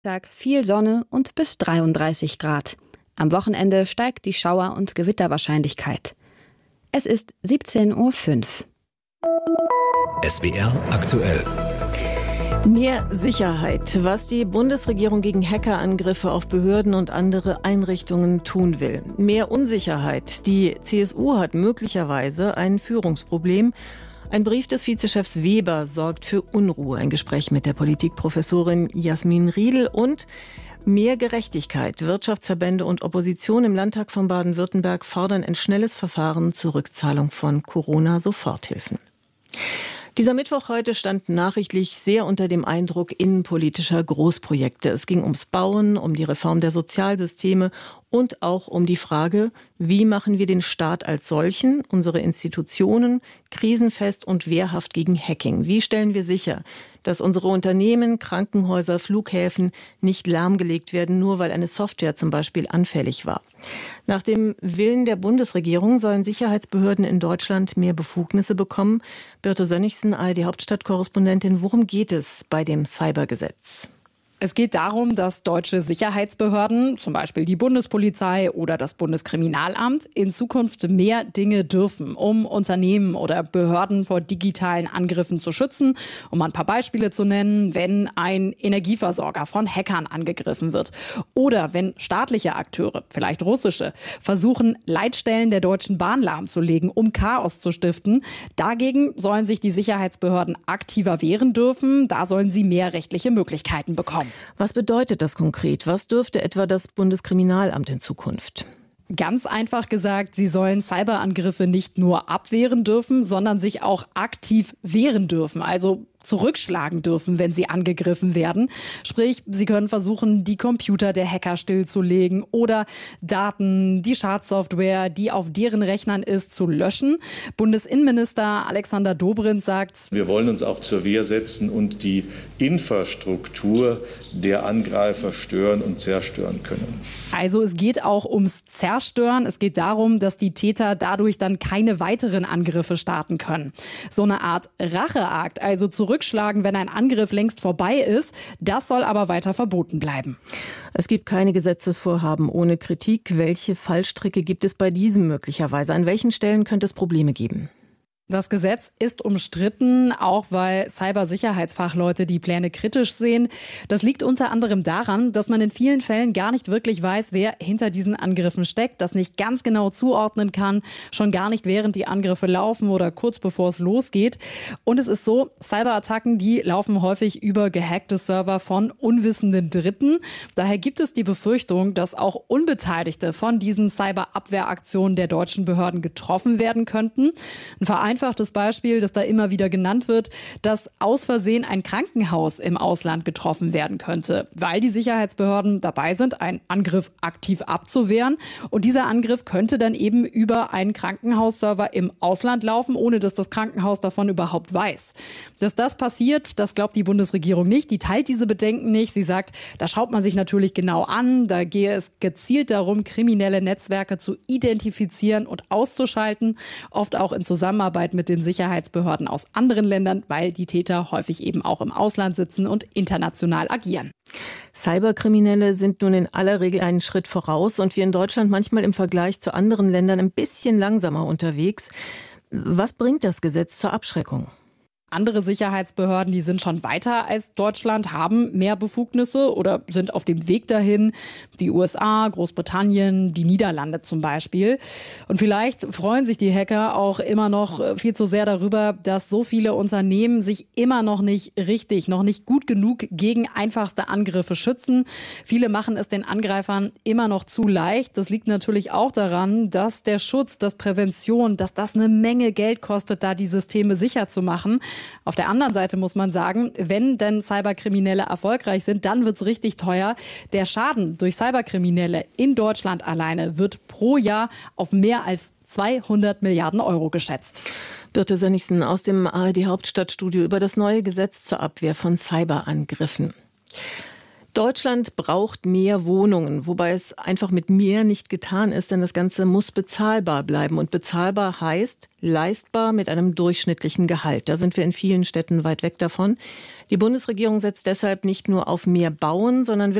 Tag viel Sonne und bis 33 Grad. Am Wochenende steigt die Schauer- und Gewitterwahrscheinlichkeit. Es ist 17:05 Uhr. SWR aktuell. Mehr Sicherheit, was die Bundesregierung gegen Hackerangriffe auf Behörden und andere Einrichtungen tun will. Mehr Unsicherheit. Die CSU hat möglicherweise ein Führungsproblem. Ein Brief des Vizechefs Weber sorgt für Unruhe. Ein Gespräch mit der Politikprofessorin Jasmin Riedel und mehr Gerechtigkeit. Wirtschaftsverbände und Opposition im Landtag von Baden-Württemberg fordern ein schnelles Verfahren zur Rückzahlung von Corona-Soforthilfen. Dieser Mittwoch heute stand nachrichtlich sehr unter dem Eindruck innenpolitischer Großprojekte. Es ging ums Bauen, um die Reform der Sozialsysteme und auch um die Frage, wie machen wir den Staat als solchen, unsere Institutionen, krisenfest und wehrhaft gegen Hacking? Wie stellen wir sicher, dass unsere Unternehmen, Krankenhäuser, Flughäfen nicht lahmgelegt werden, nur weil eine Software zum Beispiel anfällig war? Nach dem Willen der Bundesregierung sollen Sicherheitsbehörden in Deutschland mehr Befugnisse bekommen. Birte Sönnigsen, ARD-Hauptstadtkorrespondentin, worum geht es bei dem Cybergesetz? Es geht darum, dass deutsche Sicherheitsbehörden, zum Beispiel die Bundespolizei oder das Bundeskriminalamt, in Zukunft mehr Dinge dürfen, um Unternehmen oder Behörden vor digitalen Angriffen zu schützen. Um mal ein paar Beispiele zu nennen: wenn ein Energieversorger von Hackern angegriffen wird oder wenn staatliche Akteure, vielleicht russische, versuchen, Leitstellen der Deutschen Bahn lahmzulegen, um Chaos zu stiften. Dagegen sollen sich die Sicherheitsbehörden aktiver wehren dürfen. Da sollen sie mehr rechtliche Möglichkeiten bekommen. Was bedeutet das konkret? Was dürfte etwa das Bundeskriminalamt in Zukunft? Ganz einfach gesagt, sie sollen Cyberangriffe nicht nur abwehren dürfen, sondern sich auch aktiv wehren dürfen. Also zurückschlagen dürfen, wenn sie angegriffen werden. Sprich, sie können versuchen, die Computer der Hacker stillzulegen oder Daten, die Schadsoftware, die auf deren Rechnern ist, zu löschen. Bundesinnenminister Alexander Dobrindt sagt: Wir wollen uns auch zur Wehr setzen und die Infrastruktur der Angreifer stören und zerstören können. Also es geht auch ums Zerstören. Es geht darum, dass die Täter dadurch dann keine weiteren Angriffe starten können. So eine Art Racheakt, also zurückschlagen, wenn ein Angriff längst vorbei ist, das soll aber weiter verboten bleiben. Es gibt keine Gesetzesvorhaben ohne Kritik. Welche Fallstricke gibt es bei diesem möglicherweise? An welchen Stellen könnte es Probleme geben? Das Gesetz ist umstritten, auch weil Cybersicherheitsfachleute die Pläne kritisch sehen. Das liegt unter anderem daran, dass man in vielen Fällen gar nicht wirklich weiß, wer hinter diesen Angriffen steckt, das nicht ganz genau zuordnen kann, schon gar nicht während die Angriffe laufen oder kurz bevor es losgeht. Und es ist so, Cyberattacken, die laufen häufig über gehackte Server von unwissenden Dritten. Daher gibt es die Befürchtung, dass auch Unbeteiligte von diesen Cyberabwehraktionen der deutschen Behörden getroffen werden könnten. Ein vereinfachtes Beispiel, das da immer wieder genannt wird, dass aus Versehen ein Krankenhaus im Ausland getroffen werden könnte, weil die Sicherheitsbehörden dabei sind, einen Angriff aktiv abzuwehren. Und dieser Angriff könnte dann eben über einen Krankenhausserver im Ausland laufen, ohne dass das Krankenhaus davon überhaupt weiß. Dass das passiert, das glaubt die Bundesregierung nicht. Die teilt diese Bedenken nicht. Sie sagt, da schaut man sich natürlich genau an. Da gehe es gezielt darum, kriminelle Netzwerke zu identifizieren und auszuschalten, oft auch in Zusammenarbeit mit den Sicherheitsbehörden aus anderen Ländern, weil die Täter häufig eben auch im Ausland sitzen und international agieren. Cyberkriminelle sind nun in aller Regel einen Schritt voraus und wir in Deutschland manchmal im Vergleich zu anderen Ländern ein bisschen langsamer unterwegs. Was bringt das Gesetz zur Abschreckung? Andere Sicherheitsbehörden, die sind schon weiter als Deutschland, haben mehr Befugnisse oder sind auf dem Weg dahin. Die USA, Großbritannien, die Niederlande zum Beispiel. Und vielleicht freuen sich die Hacker auch immer noch viel zu sehr darüber, dass so viele Unternehmen sich immer noch nicht richtig, noch nicht gut genug gegen einfachste Angriffe schützen. Viele machen es den Angreifern immer noch zu leicht. Das liegt natürlich auch daran, dass der Schutz, dass Prävention, dass das eine Menge Geld kostet, da die Systeme sicher zu machen. Auf der anderen Seite muss man sagen, wenn denn Cyberkriminelle erfolgreich sind, dann wird's richtig teuer. Der Schaden durch Cyberkriminelle in Deutschland alleine wird pro Jahr auf mehr als 200 Milliarden Euro geschätzt. Birte Sönnigsen aus dem ARD Hauptstadtstudio über das neue Gesetz zur Abwehr von Cyberangriffen. Deutschland braucht mehr Wohnungen, wobei es einfach mit mehr nicht getan ist, denn das Ganze muss bezahlbar bleiben. Und bezahlbar heißt leistbar mit einem durchschnittlichen Gehalt. Da sind wir in vielen Städten weit weg davon. Die Bundesregierung setzt deshalb nicht nur auf mehr Bauen, sondern will